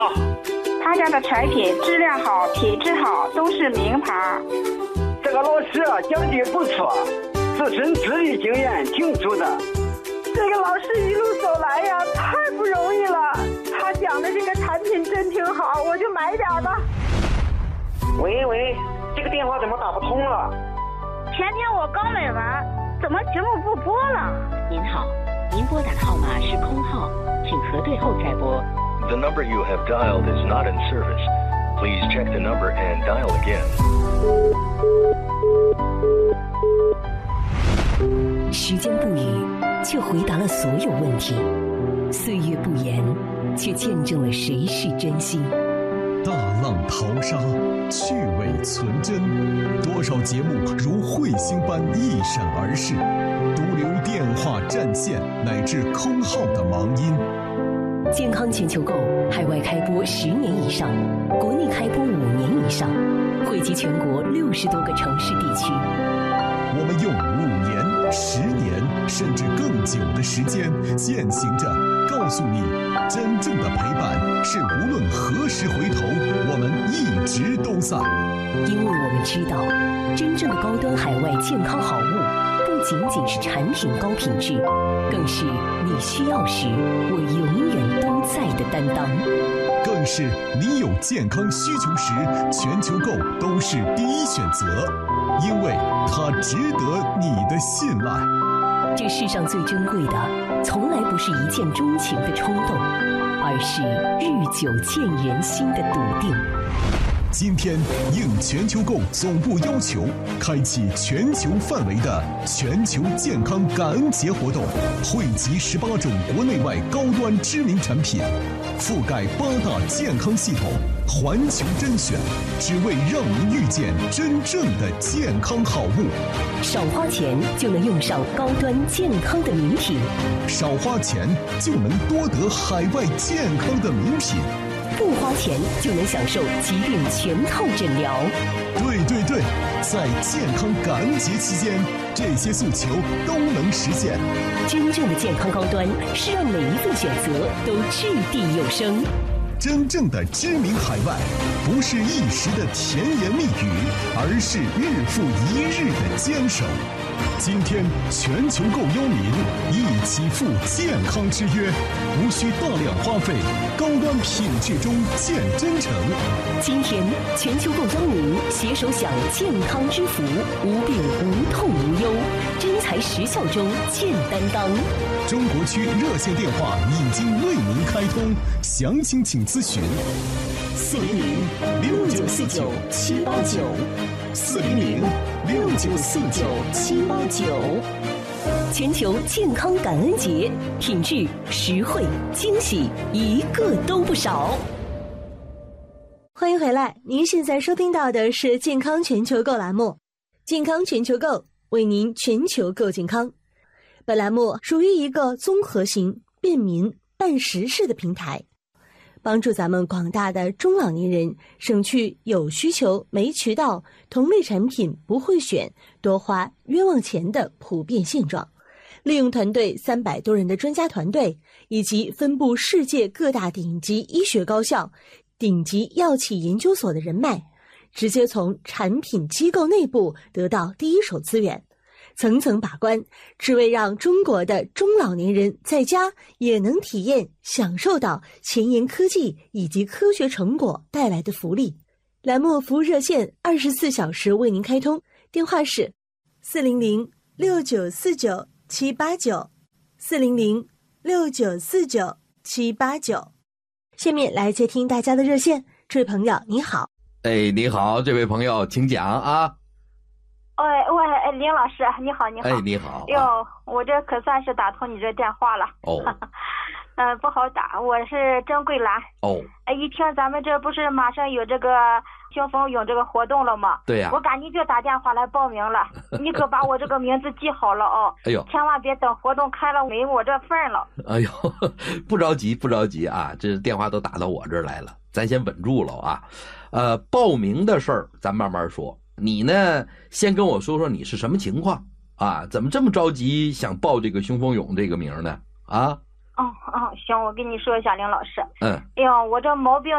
他家的产品质量好，品质好，都是名牌。 这个老师讲的不错，自身资历经验挺足的。 这个老师一路走来呀，太不容易了。他讲的这个产品真挺好，我就买点吧。 喂，这个电话怎么打不通了？ 前天我刚买完，怎么节目不播了？ 您好，您拨打的号码是空号，请核对后再拨。 The number you have dialed is not in service. Please check the number and dial again. 时间不语，却回答了所有问题；岁月不言，却见证了谁是真心。 大浪淘沙，去伪存真，多少节目如彗星般一闪而逝，独留电话占线乃至空号的忙音。 健康全球购海外开播10年以上，国内开播5年以上，惠及全国60多个城市地区。 我们用5年、10年甚至更久的时间，践行着告诉你，真正的陪伴是无论何时回头，我们一直都在。 因为我们知道，真正的高端海外健康好物，不仅仅是产品高品质，更是你需要时我永远都在的担当， 更是你有健康需求时，全球购都是第一选择，因为它值得你的信赖。 这世上最珍贵的，从来不是一见钟情的冲动，而是日久见人心的笃定。 今天应全球购总部要求，开启全球范围的全球健康感恩节活动，汇集18种国内外高端知名产品，覆盖8大健康系统，环球甄选，只为让您遇见真正的健康好物。 少花钱就能用上高端健康的名品， 少花钱就能多得海外健康的名品， 不花钱就能享受疾病全套诊疗。 对，在健康感恩节期间，这些诉求都能实现。 真正的健康高端是让每一份选择都掷地有声。 真正的知名海外，不是一时的甜言蜜语，而是日复一日的坚守。今天全球购邀您一起赴健康之约，无需大量花费，高端品质中见真诚。 今天全球购邀您携手享健康之福，无病无痛无忧，真材实效中见担当。 中国区热线电话已经为您开通，详情请咨询400-6949-789，400-6949-789。全球健康感恩节，品质、实惠、惊喜，一个都不少。 欢迎回来，您现在收听到的是健康全球购栏目，健康全球购为您全球购健康。本栏目属于一个综合型、便民、办实事的平台，帮助咱们广大的中老年人省去有需求没渠道、同类产品不会选、多花冤枉钱的普遍现状。利用团队300多人的专家团队，以及分布世界各大顶级医学高校、顶级药企研究所的人脉，直接从产品机构内部得到第一手资源，层层把关，只为让中国的中老年人在家也能体验享受到前沿科技以及科学成果带来的福利。栏目服务热线24小时为您开通，电话是400-6949-789，400-6949-789。下面来接听大家的热线，这位朋友你好。 你好，这位朋友请讲啊。 喂，林老师，你好，你好。 你好。 哟，我这可算是打通你这电话了。不好打，我是郑桂兰。一听咱们这不是马上有这个兴风涌这个活动了吗？ 对呀。 我赶紧就打电话来报名了，你可把我这个名字记好了哦。千万别等活动开了没我这份了。 不着急啊，这电话都打到我这儿来了，咱先稳住了啊。报名的事儿咱慢慢说。你呢，先跟我说说你是什么情况啊？怎么这么着急想报这个兴风涌这个名呢？啊？ 行，我跟你说一下，林老师。 哎呦， 我这毛病